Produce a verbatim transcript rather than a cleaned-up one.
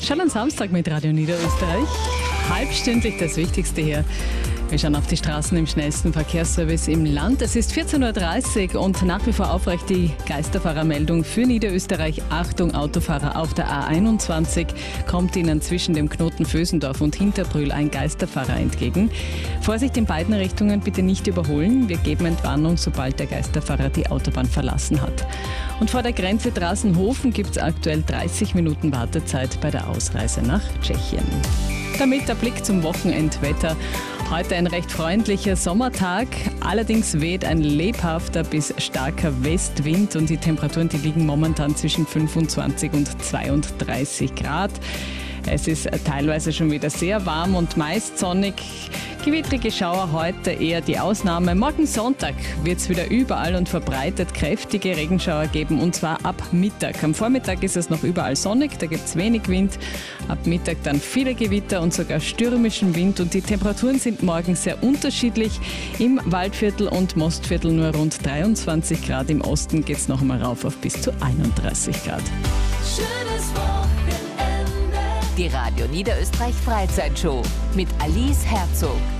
Schon am Samstag mit Radio Niederösterreich. Halbstündlich das Wichtigste hier. Wir schauen auf die Straßen im schnellsten Verkehrsservice im Land. Es ist vierzehn Uhr dreißig und nach wie vor aufrecht die Geisterfahrermeldung für Niederösterreich. Achtung, Autofahrer auf der A einundzwanzig kommt Ihnen zwischen dem Knoten Vösendorf und Hinterbrühl ein Geisterfahrer entgegen. Vorsicht in beiden Richtungen, bitte nicht überholen. Wir geben Entwarnung, sobald der Geisterfahrer die Autobahn verlassen hat. Und vor der Grenze Drassenhofen gibt es aktuell dreißig Minuten Wartezeit bei der Ausreise nach Tschechien. Damit der Blick zum Wochenendwetter. Heute ein recht freundlicher Sommertag, allerdings weht ein lebhafter bis starker Westwind und die Temperaturen, die liegen momentan zwischen fünfundzwanzig und zweiunddreißig Grad. Es ist teilweise schon wieder sehr warm und meist sonnig. Gewittrige Schauer heute eher die Ausnahme. Morgen Sonntag wird es wieder überall und verbreitet kräftige Regenschauer geben, und zwar ab Mittag. Am Vormittag ist es noch überall sonnig, da gibt es wenig Wind. Ab Mittag dann viele Gewitter und sogar stürmischen Wind, und die Temperaturen sind morgen sehr unterschiedlich. Im Waldviertel und Mostviertel nur rund dreiundzwanzig Grad, im Osten geht es noch einmal rauf auf bis zu einunddreißig Grad. Schönes Wochenende. Die Radio Niederösterreich Freizeitshow mit Alice Herzog.